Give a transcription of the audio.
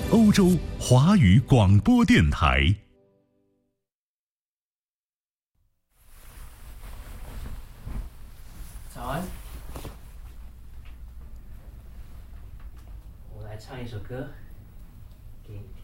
欧洲华语广播电台。 早安，我来唱一首歌给你听。